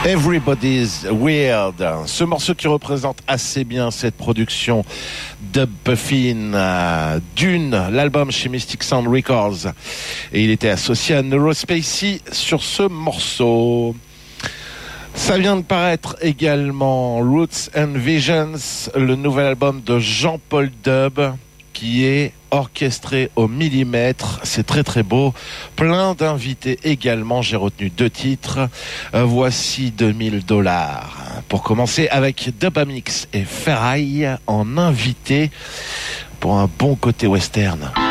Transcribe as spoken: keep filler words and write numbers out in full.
Everybody's Weird. Ce morceau qui représente assez bien cette production dub puffin euh, Dune, l'album chez Mystic Sound Records. Et il était associé à Neurospacey sur ce morceau. Ça vient de paraître également Roots and Visions, le nouvel album de Jean-Paul Dub, qui est orchestré au millimètre. C'est très très beau. Plein d'invités également. J'ai retenu deux titres. Euh, voici deux mille dollars. Pour commencer avec Dubamix et Ferraille en invité pour un bon côté western.